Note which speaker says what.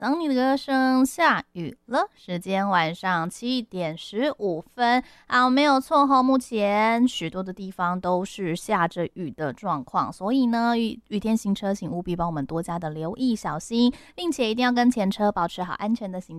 Speaker 1: 当你的歌声下雨了，时间晚上7:15没有错吼，目前许多的地方都是下着雨的状况，所以呢，雨天行车请务必帮我们多加的留意小心，并且一定要跟前车保持好安全的行